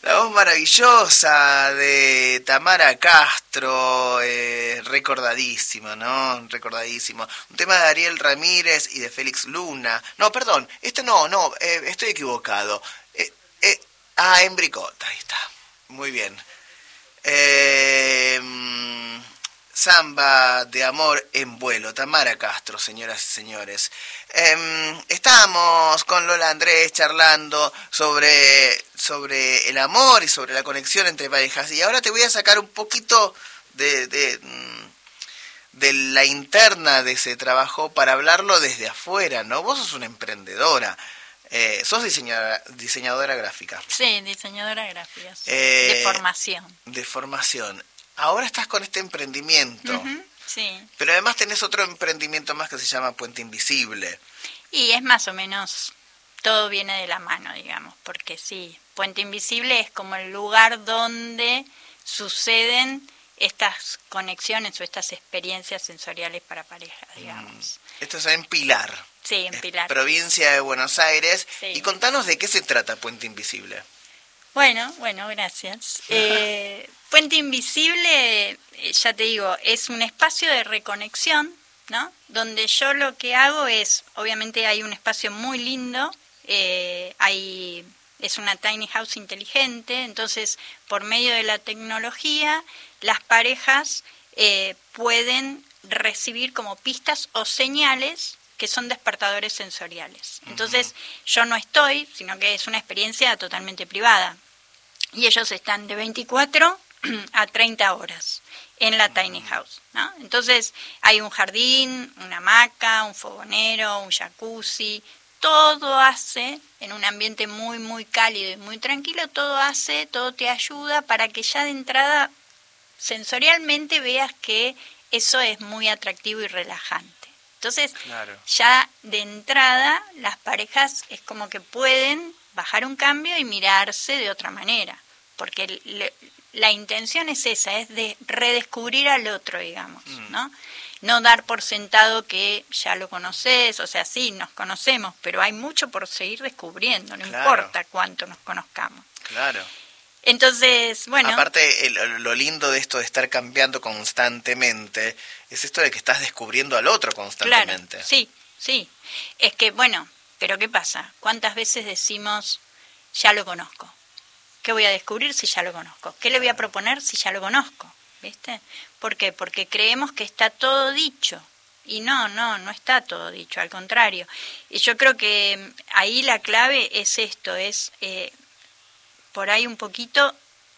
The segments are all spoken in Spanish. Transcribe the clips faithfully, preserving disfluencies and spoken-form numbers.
La voz maravillosa de Tamara Castro, eh, recordadísimo, ¿no? Recordadísimo. Un tema de Ariel Ramírez y de Félix Luna. No, perdón, este no, no, eh, estoy equivocado. Eh, eh, ah, Embricota, ahí está. Muy bien. Eh, Samba de amor en vuelo, Tamara Castro, señoras y señores. Eh, estábamos con Lola Andrés charlando sobre, sobre el amor y sobre la conexión entre parejas. Y ahora te voy a sacar un poquito de, de, de la interna de ese trabajo para hablarlo desde afuera, ¿no? Vos sos una emprendedora. Eh, sos diseñadora, diseñadora gráfica. Sí, diseñadora gráfica. Sí. Eh, de formación. De formación. Ahora estás con este emprendimiento. Uh-huh, sí. Pero además tenés otro emprendimiento más que se llama Puente Invisible. Y es más o menos, todo viene de la mano, digamos, porque sí, Puente Invisible es como el lugar donde suceden estas conexiones o estas experiencias sensoriales para pareja, digamos. Mm. Esto es en Pilar. Sí, en Pilar. Provincia de Buenos Aires. Sí. Y contanos de qué se trata Puente Invisible. Bueno, bueno, gracias. Eh, Puente Invisible, eh, ya te digo, es un espacio de reconexión, ¿no? Donde yo lo que hago es, obviamente hay un espacio muy lindo, eh, hay, es una tiny house inteligente, entonces por medio de la tecnología las parejas eh, pueden recibir como pistas o señales que son despertadores sensoriales. Entonces, uh-huh. yo no estoy, sino que es una experiencia totalmente privada. Y ellos están de veinticuatro a treinta horas en la tiny house, ¿no? Entonces, hay un jardín, una hamaca, un fogonero, un jacuzzi, todo hace, en un ambiente muy, muy cálido y muy tranquilo, todo hace, todo te ayuda para que ya de entrada, sensorialmente, veas que eso es muy atractivo y relajante. Entonces, claro. ya de entrada, las parejas es como que pueden bajar un cambio y mirarse de otra manera, porque le, la intención es esa, es de redescubrir al otro, digamos, mm. ¿no? No dar por sentado que ya lo conoces, o sea, sí, nos conocemos, pero hay mucho por seguir descubriendo, no claro. importa cuánto nos conozcamos. Claro. Entonces, bueno... Aparte, el, lo lindo de esto de estar cambiando constantemente es esto de que estás descubriendo al otro constantemente. Claro, sí, sí. Es que, bueno, pero ¿qué pasa? ¿Cuántas veces decimos, ya lo conozco? ¿Qué voy a descubrir si ya lo conozco? ¿Qué le voy a proponer si ya lo conozco? ¿Viste? ¿Por qué? Porque creemos que está todo dicho. Y no, no, no está todo dicho, al contrario. Y yo creo que ahí la clave es esto, es... Eh, por ahí un poquito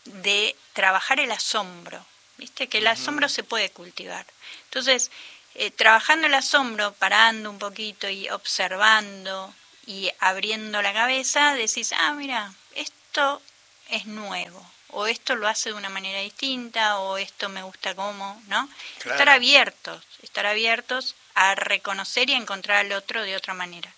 de trabajar el asombro, ¿viste? Que el uh-huh. asombro se puede cultivar. Entonces, eh, trabajando el asombro, parando un poquito y observando y abriendo la cabeza, decís, ah, mira, esto es nuevo, o esto lo hace de una manera distinta, o esto me gusta como, ¿no? Claro. Estar abiertos, estar abiertos a reconocer y a encontrar al otro de otra manera.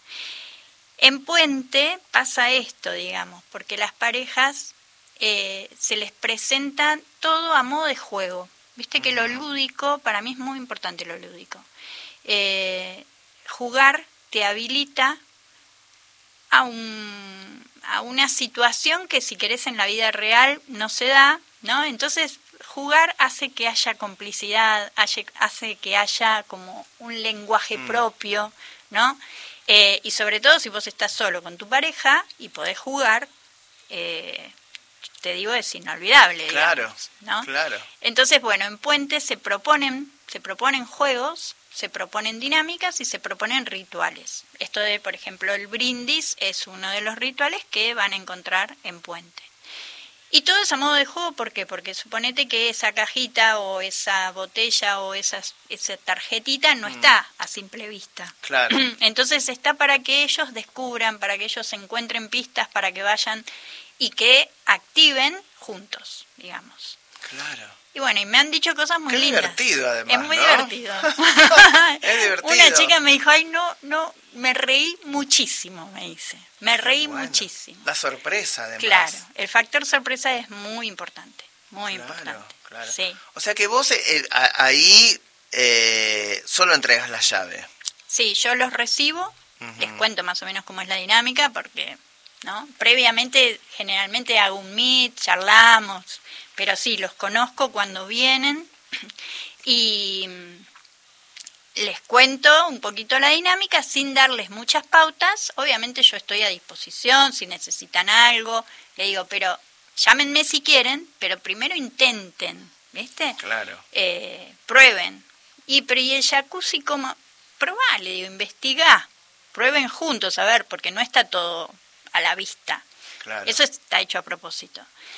En Puente pasa esto, digamos, porque las parejas eh, se les presenta todo a modo de juego. Viste que lo lúdico, para mí es muy importante lo lúdico. Eh, jugar te habilita a, un, a una situación que si querés en la vida real no se da, ¿no? Entonces jugar hace que haya complicidad, hace, hace que haya como un lenguaje mm. propio, ¿no? Eh, y sobre todo si vos estás solo con tu pareja y podés jugar, eh, te digo, es inolvidable. Claro, digamos, ¿no? claro. Entonces, bueno, en Puente se proponen, se proponen juegos, se proponen dinámicas y se proponen rituales. Esto de, por ejemplo, el brindis es uno de los rituales que van a encontrar en Puente. Y todo es a modo de juego, ¿por qué? Porque suponete que esa cajita o esa botella o esas, esa tarjetita no mm. está a simple vista. Claro. Entonces está para que ellos descubran, para que ellos encuentren pistas, para que vayan y que activen juntos, digamos. Claro. Y bueno, y me han dicho cosas muy Qué lindas. divertido, además, Es muy ¿no? divertido. Es divertido. Una chica me dijo, ay, no, no, me reí muchísimo, me dice. Me reí bueno, muchísimo. La sorpresa, además. Claro, el factor sorpresa es muy importante, muy claro, importante. Claro. Sí. O sea que vos eh, a, ahí eh, solo entregas la llave. Sí, yo los recibo, uh-huh. les cuento más o menos cómo es la dinámica, porque ¿no? Previamente, generalmente hago un meet, charlamos, pero sí, los conozco cuando vienen y les cuento un poquito la dinámica sin darles muchas pautas. Obviamente yo estoy a disposición si necesitan algo, le digo, pero llámenme si quieren, pero primero intenten, ¿viste? Claro. Eh, prueben. Y, pero ¿y el jacuzzi cómo? Probá, le digo, investigá, prueben juntos, a ver, porque no está todo a la vista. Claro. Eso está hecho a propósito.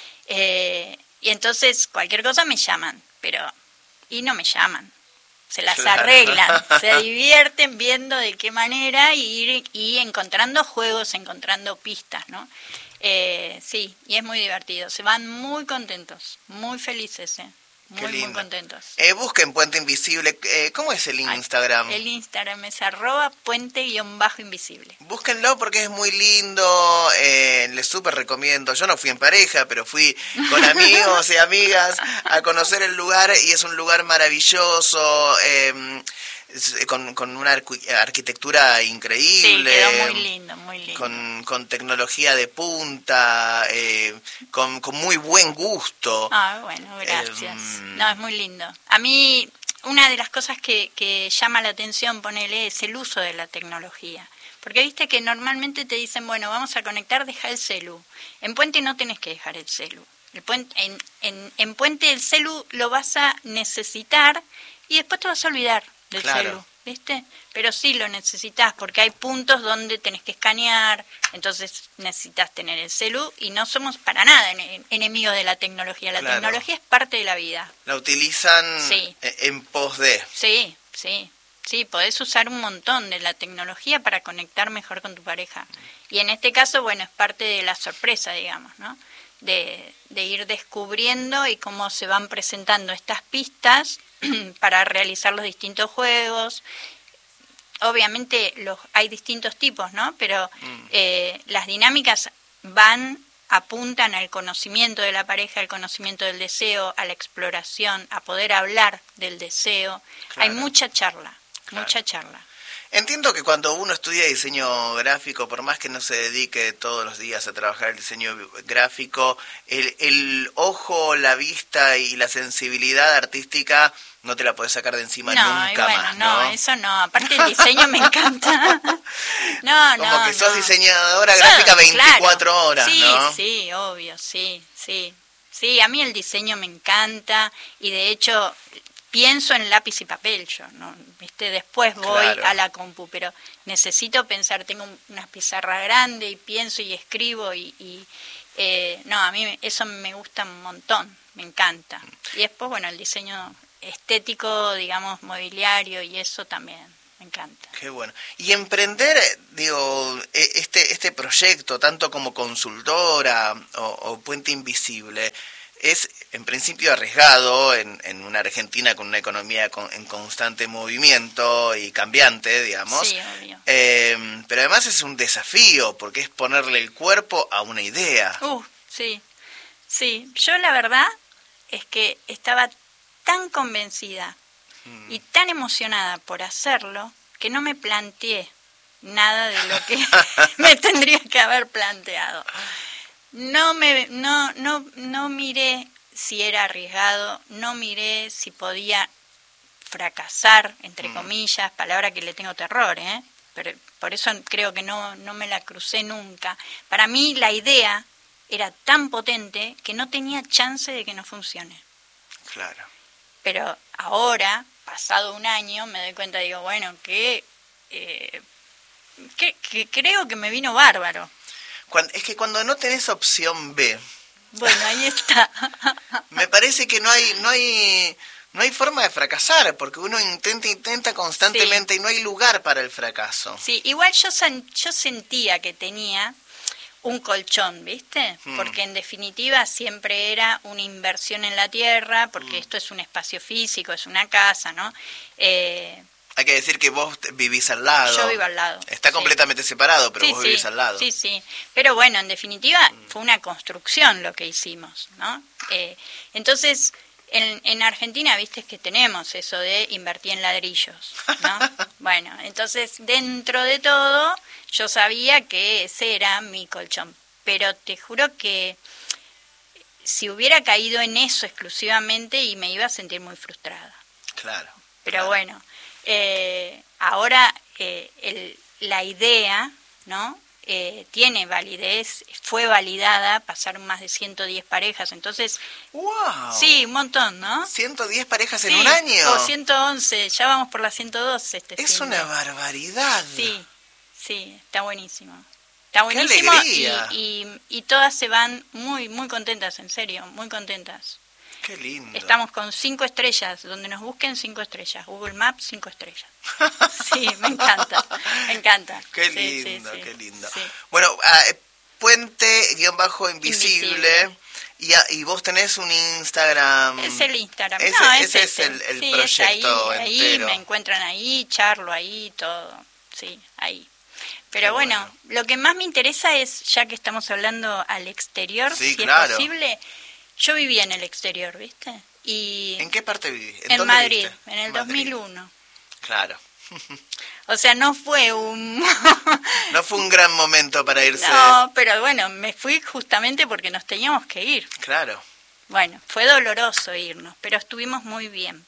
Eh, y entonces cualquier cosa me llaman, pero y no me llaman, se las Claro. arreglan, se divierten viendo de qué manera y, y encontrando juegos, encontrando pistas, ¿no? Eh, sí, y es muy divertido, se van muy contentos, muy felices, ¿eh? Muy, muy contentos. Eh, busquen Puente Invisible. Eh, ¿Cómo es el Instagram? El Instagram es arroba puente-invisible. Búsquenlo porque es muy lindo. Eh, les súper recomiendo. Yo no fui en pareja, pero fui con amigos y amigas a conocer el lugar y es un lugar maravilloso. Eh, Con, con una arqu- arquitectura increíble. Sí, quedó muy lindo, muy lindo. Con, con tecnología de punta, eh, con, con muy buen gusto. Ah, bueno, gracias. Eh, no, es muy lindo. A mí, una de las cosas que, que llama la atención, ponele, es el uso de la tecnología. Porque viste que normalmente te dicen, bueno, vamos a conectar, deja el celu. En Puente no tenés que dejar el celu. El puente, en, en, en Puente el celu lo vas a necesitar y después te vas a olvidar del Claro. celu, ¿viste? Pero sí lo necesitas porque hay puntos donde tenés que escanear, entonces necesitas tener el celu y no somos para nada en, enemigos de la tecnología. La Claro. tecnología es parte de la vida. La utilizan Sí. en pos de... Sí, sí, sí, podés usar un montón de la tecnología para conectar mejor con tu pareja. Y en este caso, bueno, es parte de la sorpresa, digamos, ¿no? De, de ir descubriendo y cómo se van presentando estas pistas para realizar los distintos juegos. Obviamente los hay distintos tipos, ¿no? Pero Mm. eh, las dinámicas van, apuntan al conocimiento de la pareja, al conocimiento del deseo, a la exploración, a poder hablar del deseo. Claro. Hay mucha charla, Claro. mucha charla. Entiendo que cuando uno estudia diseño gráfico, por más que no se dedique todos los días a trabajar el diseño gráfico, el, el ojo, la vista y la sensibilidad artística no te la podés sacar de encima No, nunca y bueno, más, no, ¿no? eso no. Aparte el diseño me encanta. No, Como no, que sos no. diseñadora So- gráfica veinticuatro claro. horas, sí, ¿no? Sí, obvio, sí, sí. Sí, a mí el diseño me encanta y de hecho pienso en lápiz y papel yo, ¿no? ¿Viste? Después voy Claro. a la compu, pero necesito pensar, tengo un- una pizarra grande y pienso y escribo y, y eh, no, a mí eso me gusta un montón, me encanta. Y después, bueno, el diseño estético, digamos, mobiliario y eso también me encanta. Qué bueno. Y emprender, digo, e- este este proyecto, tanto como consultora o, o Puente Invisible, es en principio arriesgado en, en una Argentina con una economía con- en constante movimiento y cambiante, digamos. Sí, obvio. Eh, pero además es un desafío porque es ponerle el cuerpo a una idea. Uh, sí, sí. Yo la verdad es que estaba tan convencida Mm. y tan emocionada por hacerlo que no me planteé nada de lo que me tendría que haber planteado. No me, no, no, no miré si era arriesgado, no miré si podía fracasar, entre Mm. comillas, palabra que le tengo terror, ¿eh? Pero por eso creo que no, no me la crucé nunca. Para mí la idea era tan potente que no tenía chance de que no funcione. Claro. Pero ahora, pasado un año, me doy cuenta, digo, bueno, que, eh, que, que creo que me vino bárbaro. Cuan- es que cuando no tenés opción B, Bueno, ahí está. me parece que no hay no hay no hay forma de fracasar porque uno intenta intenta constantemente y no hay lugar para el fracaso. Sí, igual yo, sen- yo sentía que tenía un colchón, ¿viste? Mm. Porque en definitiva siempre era una inversión en la tierra, porque Mm. esto es un espacio físico, es una casa, ¿no? Eh, Hay que decir que vos te- vivís al lado. yo vivo al lado. Está sí. completamente separado, pero Sí, vos sí, vivís al lado. Sí, sí. Pero bueno, en definitiva fue una construcción lo que hicimos, ¿no? Eh, entonces, En, en Argentina, viste que tenemos eso de invertir en ladrillos, ¿no? Bueno, entonces dentro de todo yo sabía que ese era mi colchón, pero te juro que si hubiera caído en eso exclusivamente y me iba a sentir muy frustrada. Claro. Pero claro. bueno, eh, ahora eh, el, la idea, ¿no? Eh, tiene validez, fue validada, pasaron más de ciento diez parejas, entonces... ¡Wow! Sí, un montón, ¿no? ¿ciento diez parejas Sí, en un año? O ciento once, ya vamos por la ciento doce este Es fin una de- barbaridad. Sí, sí, está buenísimo. Está ¡Qué buenísimo y, alegría! y, y todas se van muy, muy contentas, en serio, muy contentas. Qué lindo. Estamos con cinco estrellas, donde nos busquen cinco estrellas. Google Maps, cinco estrellas. Sí, me encanta, me encanta. Qué Sí, lindo, sí, sí, qué lindo. sí. Bueno, ah, eh, puente-invisible. Invisible. Y, a- y vos tenés un Instagram. Es el Instagram. Ese, no, ese es es ese. el, el Sí, proyecto es ahí, entero. ahí me encuentran ahí, charlo ahí, todo. Sí, ahí. Pero Qué bueno, bueno. lo que más me interesa es, ya que estamos hablando al exterior, Sí, si claro. es posible, yo vivía en el exterior, ¿viste? Y ¿En qué parte vivís? en dónde Madrid, viviste? en el Madrid. dos mil uno. Claro. O sea, no fue un... No fue un gran momento para irse. No, pero bueno, me fui justamente porque nos teníamos que ir. Claro. Bueno, fue doloroso irnos, pero estuvimos muy bien.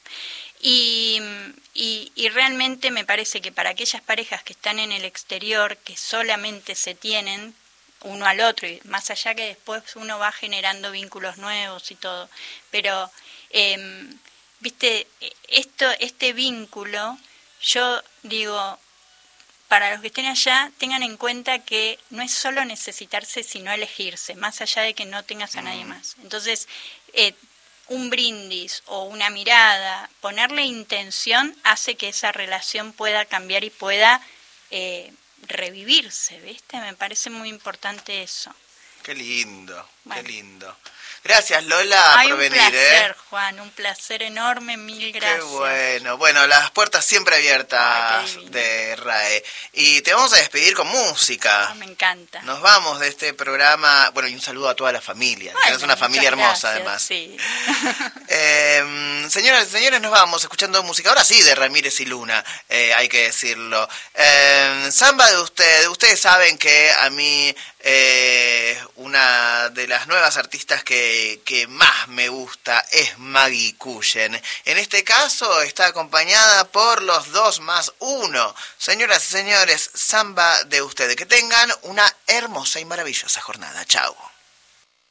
Y, y, y realmente me parece que para aquellas parejas que están en el exterior, que solamente se tienen uno al otro, y más allá que después uno va generando vínculos nuevos y todo, pero, eh, viste, esto, este vínculo, yo digo, para los que estén allá, tengan en cuenta que no es solo necesitarse, sino elegirse, más allá de que no tengas a nadie más. Entonces, eh, un brindis o una mirada, ponerle intención hace que esa relación pueda cambiar y pueda eh, revivirse, ¿viste? Me parece muy importante eso. Qué lindo, Bueno. qué lindo. Gracias, Lola, Ay, por un venir, placer, ¿eh? Juan, un placer enorme, mil gracias. Qué bueno. Bueno, las puertas siempre abiertas Ay, qué divino. de R A E. Y te vamos a despedir con música. Ah, me encanta. Nos vamos de este programa. Bueno, y un saludo a toda la familia. Bueno, Tenés una familia muchas hermosa, gracias, además. Sí. Eh, señoras y señores, nos vamos escuchando música. Ahora sí, de Ramírez y Luna, eh, hay que decirlo. Eh, samba de ustedes. Ustedes saben que a mí eh, una de las nuevas artistas que, que más me gusta es Maggie Cullen. En este caso está acompañada por los dos más uno. Señoras y señores, samba de ustedes. Que tengan una hermosa y maravillosa jornada. Chao.